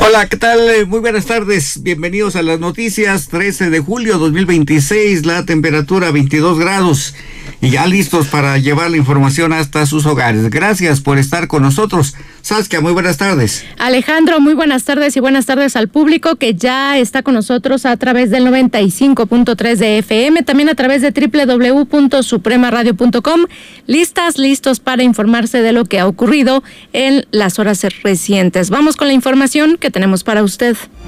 Hola, ¿qué tal? Muy buenas tardes. Bienvenidos a las noticias. 13 de julio 2026, la temperatura 22 grados y ya listos para llevar la información hasta sus hogares. Gracias por estar con nosotros. Saskia, muy buenas tardes. Alejandro, muy buenas tardes y buenas tardes al público que ya está con nosotros a través del 95.3 de FM, también a través de www.supremaradio.com. Listos para informarse de lo que ha ocurrido en las horas recientes. Vamos con la información que tenemos para usted.